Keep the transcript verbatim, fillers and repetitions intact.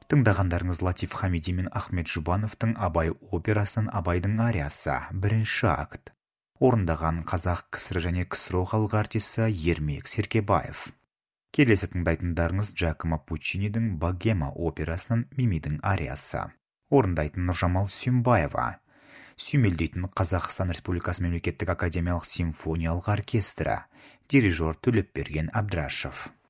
Тыңдағандарыңыз Латиф Хамиди мен Ахмет Жұбановтың Абай операсынан Абайдың ариясы, бірінші акт. Орындаған қазақ КСР және КСРО халық артисі Ермек Серкебаев. Келесі тыңдайтындарыңыз Джакомо Пуччинидің Богема операсынан Мимидің ариясы. Орындайтын Нұржамал Сүйімбаева. Сүймелдейтін Қазақстан Республикасы мемлекеттік академиялық симфониялық оркестрі. Дирижер Төлепберген Абдрашев.